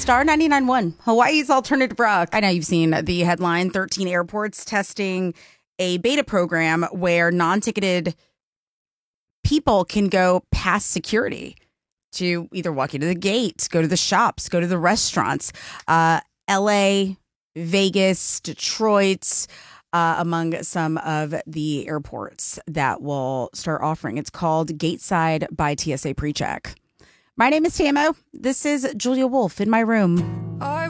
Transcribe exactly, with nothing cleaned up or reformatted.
Star ninety-nine point one, Hawaii's alternative rock. I know you've seen the headline, thirteen airports testing a beta program where non-ticketed people can go past security to either walk into the gates, go to the shops, go to the restaurants. Uh, L A, Vegas, Detroit, uh, among some of the airports that will start offering. It's called Gateside by T S A PreCheck. My name is Tamo. This is Julia Wolf in my room.